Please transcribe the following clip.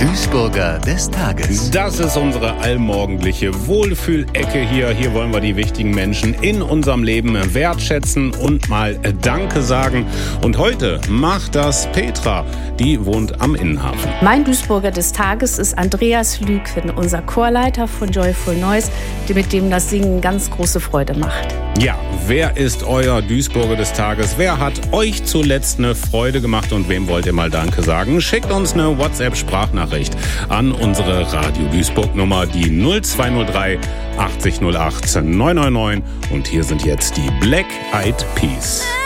Duisburger des Tages. Das ist unsere allmorgendliche Wohlfühlecke hier. Hier wollen wir die wichtigen Menschen in unserem Leben wertschätzen und mal Danke sagen. Und heute macht das Petra. Die wohnt am Innenhafen. Mein Duisburger des Tages ist Andreas Lügwin, unser Chorleiter von Joyful Noise, mit dem das Singen ganz große Freude macht. Ja, wer ist euer Duisburger des Tages? Wer hat euch zuletzt eine Freude gemacht und wem wollt ihr mal Danke sagen? Schickt uns eine WhatsApp-Sprachnachricht an unsere Radio Duisburg-Nummer, die 0203 80 08 999. Und hier sind jetzt die Black Eyed Peas.